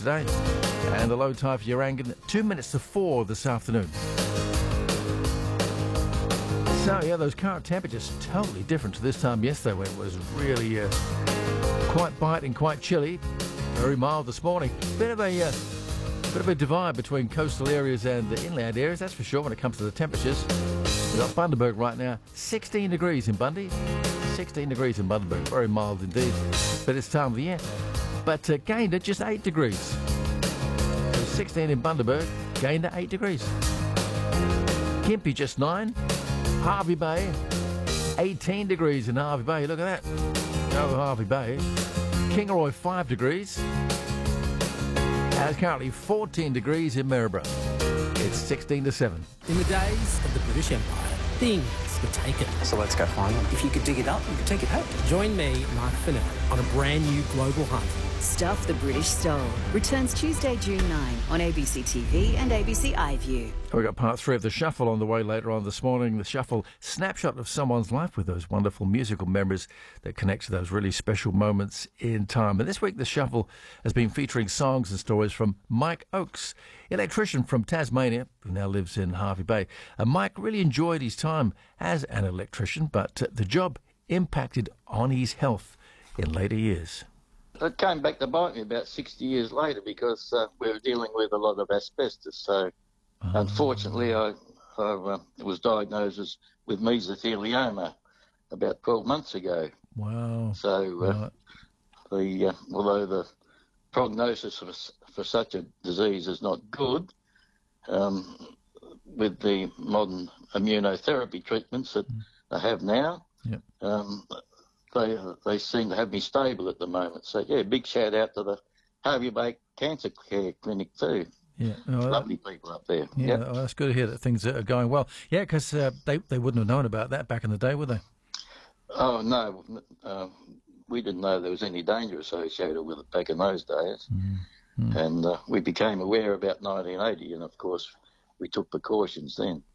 today. And the low tide for Yarangan, 2 minutes to 4 this afternoon. So, yeah, those current temperatures totally different to this time yesterday when it was really quite biting, quite chilly. Very mild this morning. Bit of a divide between coastal areas and the inland areas, that's for sure, when it comes to the temperatures. We've got Bundaberg right now, 16 degrees in Bundy. 16 degrees in Bundaberg, very mild indeed for this time of the year. But Gayndah, just 8 degrees. So 16 in Bundaberg, Gayndah 8 degrees. Gympie just 9. Hervey Bay, 18 degrees in Hervey Bay. Look at that. Go Hervey Bay. Kingaroy, 5 degrees. And it's currently 14 degrees in Maryborough. It's 16 to 7. In the days of the British Empire, things were taken. So let's go find them. If you could dig it up, you could take it home. Join me, Mark Fennell, on a brand new global hunt. Stuff the British Stole returns Tuesday, June 9 on ABC TV and ABC iView. We've got part 3 of The Shuffle on the way later on this morning. The Shuffle, snapshot of someone's life with those wonderful musical memories that connect to those really special moments in time. And this week, The Shuffle has been featuring songs and stories from Mike Oakes, electrician from Tasmania, who now lives in Hervey Bay. And Mike really enjoyed his time as an electrician, but the job impacted on his health in later years. It came back to bite me about 60 years later because we were dealing with a lot of asbestos. So, unfortunately, I was diagnosed with mesothelioma about 12 months ago. Wow. So, although the prognosis for such a disease is not good, with the modern immunotherapy treatments that I have now, yep. They seem to have me stable at the moment. So, yeah, big shout out to the Hervey Bay Cancer Care Clinic too. Yeah, lovely people up there. Yeah, yep. Well, that's good to hear that things are going well. Yeah, because they wouldn't have known about that back in the day, would they? Oh, no. We didn't know there was any danger associated with it back in those days. Mm-hmm. And we became aware about 1980, and, of course, we took precautions then.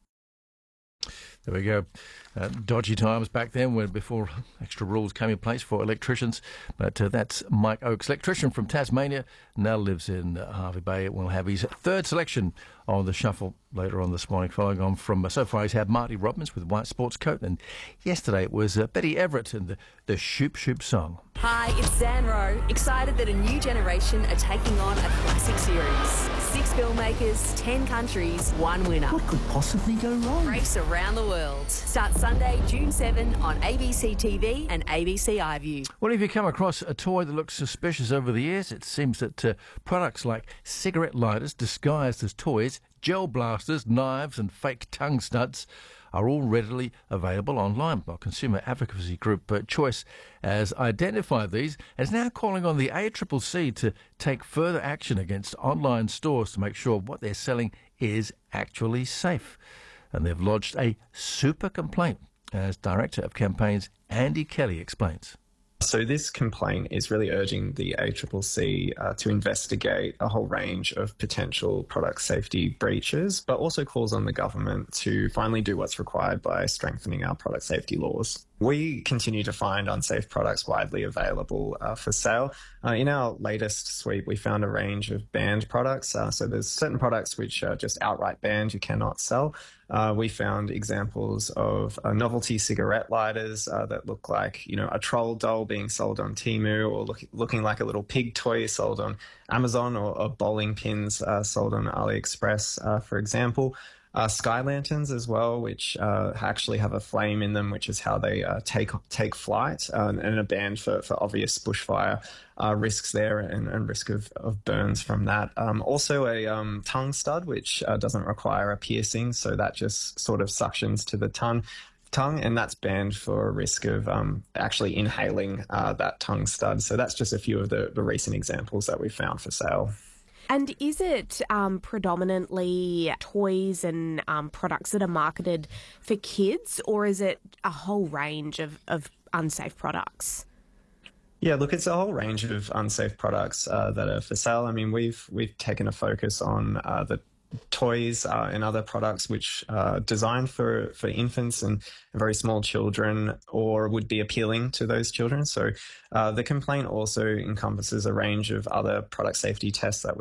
There we go. Dodgy times back then before extra rules came in place for electricians. But that's Mike Oakes, electrician from Tasmania, now lives in Hervey Bay. We'll have his third selection on The Shuffle later on this morning, following on from, so far he's had Marty Robbins with White Sports Coat, and yesterday it was Betty Everett and the Shoop Shoop song. Hi, it's Zan Rowe, excited that a new generation are taking on a classic series. 6 filmmakers, 10 countries, 1 winner. What could possibly go wrong? Race around the world. Starts Sunday, June 7 on ABC TV and ABC iView. Well, if you come across a toy that looks suspicious over the years, it seems that products like cigarette lighters disguised as toys, gel blasters, knives and fake tongue studs are all readily available online. Well, consumer advocacy group Choice has identified these and is now calling on the ACCC to take further action against online stores to make sure what they're selling is actually safe. And they've lodged a super complaint, as Director of Campaigns Andy Kelly explains. So this complaint is really urging the ACCC to investigate a whole range of potential product safety breaches, but also calls on the government to finally do what's required by strengthening our product safety laws. We continue to find unsafe products widely available for sale. In our latest sweep, we found a range of banned products. So there's certain products which are just outright banned, you cannot sell. We found examples of novelty cigarette lighters that look like, a troll doll being sold on Temu, or looking like a little pig toy sold on Amazon, or bowling pins sold on AliExpress, for example. Sky lanterns as well, which actually have a flame in them, which is how they take flight, and are banned for obvious bushfire risks there and risk of burns from that. Also a tongue stud, which doesn't require a piercing, so that just sort of suctions to the tongue, and that's banned for risk of actually inhaling that tongue stud. So that's just a few of the recent examples that we found for sale. And is it predominantly toys and products that are marketed for kids, or is it a whole range of unsafe products? Yeah, look, it's a whole range of unsafe products that are for sale. I mean, we've taken a focus on the toys and other products which are designed for infants and very small children, or would be appealing to those children. So the complaint also encompasses a range of other product safety tests that